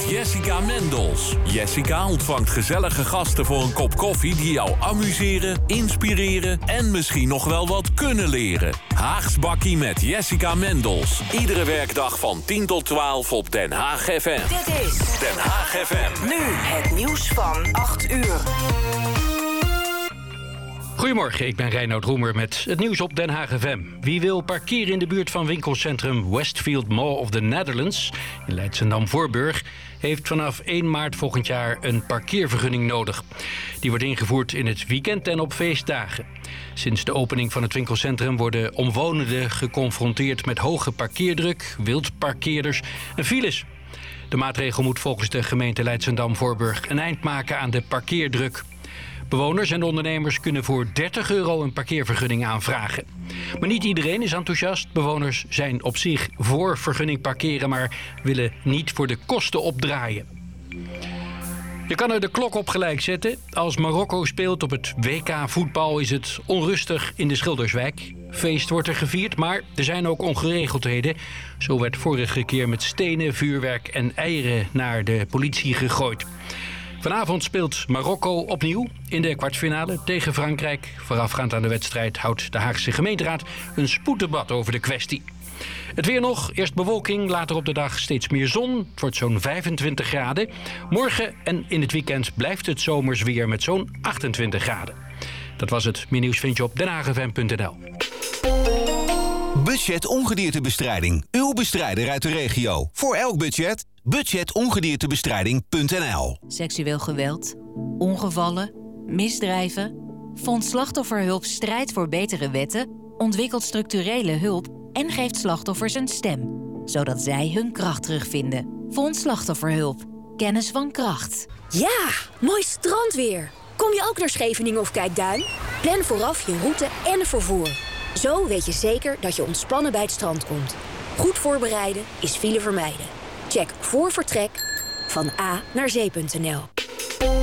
Jessica Mendels. Jessica ontvangt gezellige gasten voor een kop koffie die jou amuseren, inspireren en misschien nog wel wat kunnen leren. Haags Bakkie met Jessica Mendels. Iedere werkdag van 10 tot 12 op Den Haag FM. Dit is Den Haag FM. Nu het nieuws van 8 uur. Goedemorgen, ik ben Reinoud Roemer met het nieuws op Den Haag FM. Wie wil parkeren in de buurt van winkelcentrum Westfield Mall of the Netherlands in Leidschendam-Voorburg heeft vanaf 1 maart volgend jaar een parkeervergunning nodig. Die wordt ingevoerd in het weekend en op feestdagen. Sinds de opening van het winkelcentrum worden omwonenden geconfronteerd met hoge parkeerdruk, wildparkeerders en files. De maatregel moet volgens de gemeente Leidschendam-Voorburg een eind maken aan de parkeerdruk. Bewoners en ondernemers kunnen voor €30 een parkeervergunning aanvragen. Maar niet iedereen is enthousiast. Bewoners zijn op zich voor vergunning parkeren, maar willen niet voor de kosten opdraaien. Je kan er de klok op gelijk zetten. Als Marokko speelt op het WK voetbal is het onrustig in de Schilderswijk. Feest wordt er gevierd, maar er zijn ook ongeregeldheden. Zo werd vorige keer met stenen, vuurwerk en eieren naar de politie gegooid. Vanavond speelt Marokko opnieuw in de kwartfinale tegen Frankrijk. Voorafgaand aan de wedstrijd houdt de Haagse gemeenteraad een spoeddebat over de kwestie. Het weer nog, eerst bewolking, later op de dag steeds meer zon. Het wordt zo'n 25 graden. Morgen en in het weekend blijft het zomers weer met zo'n 28 graden. Dat was het. Meer nieuws vind je op denhagefm.nl. Budget ongediertebestrijding. Uw bestrijder uit de regio. Voor elk budget. Budgetongediertebestrijding.nl. Seksueel geweld, ongevallen, misdrijven. Fonds Slachtofferhulp strijdt voor betere wetten, ontwikkelt structurele hulp en geeft slachtoffers een stem, zodat zij hun kracht terugvinden. Fonds Slachtofferhulp. Kennis van kracht. Ja, mooi strandweer. Kom je ook naar Scheveningen of Kijkduin? Plan vooraf je route en vervoer. Zo weet je zeker dat je ontspannen bij het strand komt. Goed voorbereiden is file vermijden. Check voor vertrek van A naar zee.nl.